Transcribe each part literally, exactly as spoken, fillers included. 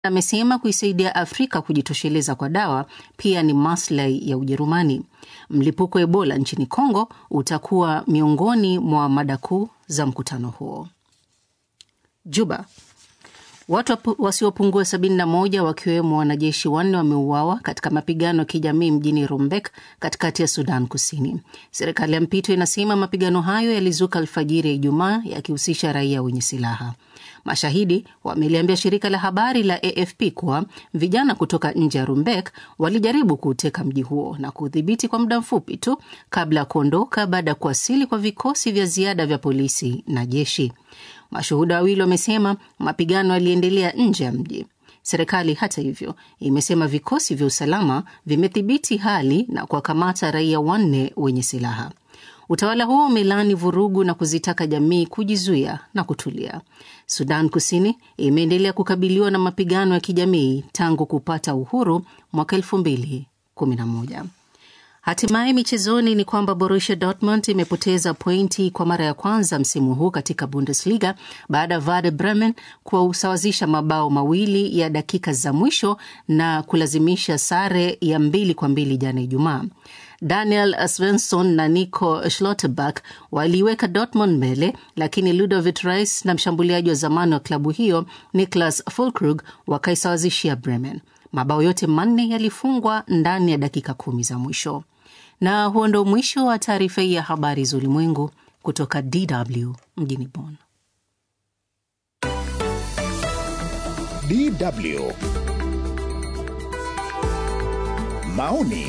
amesema kuisaidia Afrika kujitosheleza kwa dawa pia ni maslahi ya Ujerumani. Mlipuko wa Ebola nchini Kongo utakuwa miongoni mwa mada kuu za mkutano huo. Juba. Watu wasiopungua sabini na moja wakiwemo wanajeshi wanne wameuawa katika mapigano ya kijamii mjini Rumbek katikati ya Sudan Kusini. Serikali ya mpito inasema mapigano hayo yalizuka alfajiri ya Ijumaa yakihusisha raia wenye silaha. Mashahidi wameliambia shirika la habari la A F P kuwa vijana kutoka nje ya Rumbek walijaribu kuuteka mji huo na kudhibiti kwa muda mfupi tu kabla ya kuondoka baada ya kuwasili kwa vikosi vya ziada vya polisi na jeshi. Mashuhuda wawili wamesema mapigano yaliendelea nje ya mji. Serikali hata hivyo imesema vikosi vya usalama vimethibiti hali na kuwakamata raia wanne wenye silaha. Utawala huo umelani vurugu na kuzitaka jamii kujizuia na kutulia. Sudan Kusini imeendelea kukabiliwa na mapigano ya kijamii tangu kupata uhuru mwaka elfu mbili kumi na moja. Hatimaye michezoni ni kwamba Borussia Dortmund imepoteza pointi kwa mara ya kwanza msimu huu katika Bundesliga baada ya Werder Bremen kusawazisha mabao mawili ya dakika za mwisho na kulazimisha sare ya mbili kwa mbili jana Ijumaa. Daniel Svensson na Nico Schlotterbeck waliweka Dortmund mbele, lakini Ludovic Reis na mshambuliaji wa zamani wa klabu hiyo Niklas Füllkrug wakaisawazishia Bremen. Mabao yote manne yalifungwa ndani ya dakika kumi za mwisho. Na huo ndo mwisho wa taarifa hii ya habari za ulimwengu kutoka D W mjini Bonn. D W Maoni.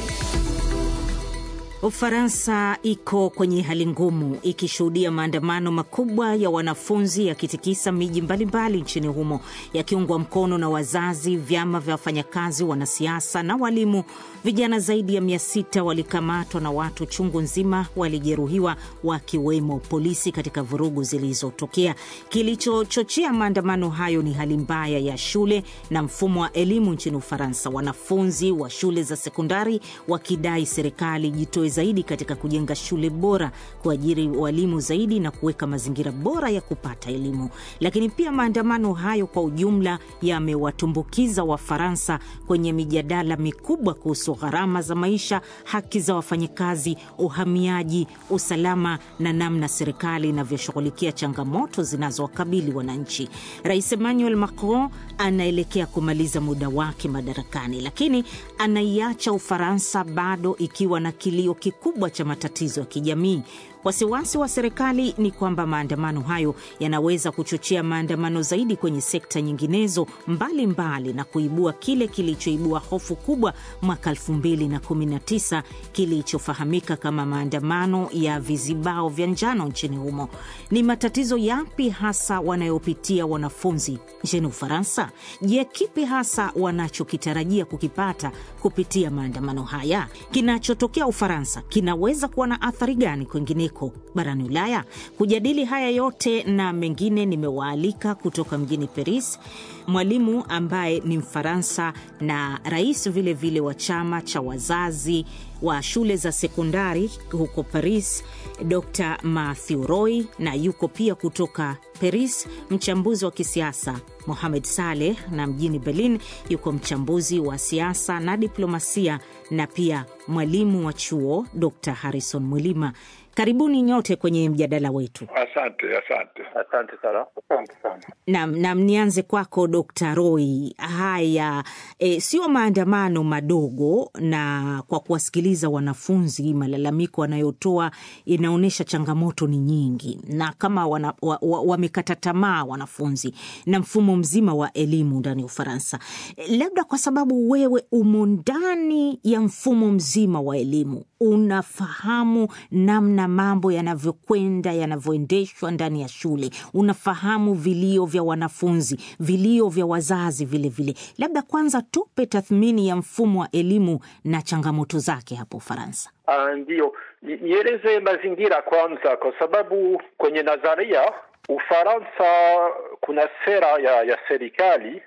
Ufaransa iko kwenye hali ngumu ikishuhudia maandamano makubwa ya wanafunzi yakitikisa miji mbalimbali nchini humo, yakiungwa mkono na wazazi, vyama vya wafanyakazi, wanasiasa na walimu. Vijana zaidi ya mia sita walikamatwa na watu chungu nzima walijeruhiwa, wakiwemo polisi katika vurugu zilizotokea. Kilichochochea maandamano hayo ni hali mbaya ya shule na mfumo wa elimu nchini Ufaransa. Wanafunzi wa shule za sekondari wakidai serikali jitoe zaidi katika kujenga shule bora, kuajiri walimu zaidi na kuweka mazingira bora ya kupata elimu. Lakini pia maandamano hayo kwa ujumla yamewatumbukiza Wafaransa kwenye mijadala mikubwa kuhusu gharama za maisha, haki za wafanyakazi, uhamiaji, usalama na namna serikali inavyoshughulikia changamoto zinazowakabili wananchi. Rais Emmanuel Macron anaelekea kumaliza muda wake madarakani, lakini anaiacha Ufaransa bado ikiwa na kilio kikubwa cha matatizo ya kijamii. Wasiwasi wa serikali ni kwamba maandamano hayo yanaweza kuchochea maandamano zaidi kwenye sekta nyinginezo mbali mbali na kuibua kile kilichoibua hofu kubwa mwaka elfu mbili na kumi na tisa, kilichofahamika kama maandamano ya vizibao vya njano nchini humo. Ni matatizo yapi hasa wanayopitia wanafunzi nchini Ufaransa? Je, kipi hasa wanachokitarajia kukipata kupitia maandamano haya? Kinachotokea Ufaransa kinaweza kuwa na athari gani kwingine barani Ulaya? Kujadili haya yote na mengine nimewaalika kutoka mjini Paris mwalimu ambaye ni Mfaransa na rais vile vile wa chama cha wazazi wa shule za sekondari huko Paris, Doctor Matthew Roy, na yuko pia kutoka Paris mchambuzi wa kisiasa Mohamed Saleh, na mjini Berlin yuko mchambuzi wa siasa na diplomasia na pia mwalimu wa chuo Doctor Harrison Mwilima. Karibuni nyote kwenye mjadala wetu. Asante, asante. Asante sana. Asante sana. Naam, naam, nianze kwako Doctor Roy. Haya, e, sio maandamano madogo, na kwa kuwasikiliza wanafunzi malalamiko wanayotoa inaonesha changamoto ni nyingi, na kama wamekata wa, wa tamaa wanafunzi na mfumo mzima wa elimu ndani ya Ufaransa. E, labda kwa sababu wewe umo ndani ya mfumo mzima wa elimu, unafahamu namna mambo yanavyokwenda, yanavyoendeshwa ndani ya shule, unafahamu vilio vya wanafunzi, vilio vya wazazi vile vile. Labda kwanza tupe tathmini ya mfumo wa elimu na changamoto zake hapo Ufaransa. Uh, ndio, nieleze mazingira kwanza, kwa sababu kwenye nadharia Ufaransa kuna sera ya, ya serikali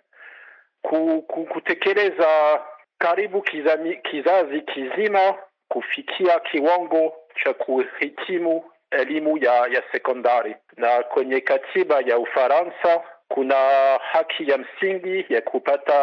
ku, ku, kutekeleza karibu kizami, kizazi kizima kufikia kiwango cha kuhitimu elimu ya, ya sekondari. Na kwenye katiba ya Ufaransa kuna haki ya msingi ya kupata